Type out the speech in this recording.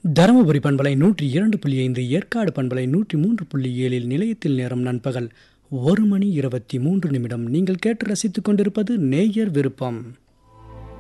தருமபுரி பண்பலை 102.5, ஏற்காடு பண்பலை 103.7 நிலையத்தில் நேரம் நண்பகல் 1 மணி 23 நிமிடம். நீங்கள் கேட்டு ரசித்துக் கொண்டிருப்பது நேயர் விருப்பம்.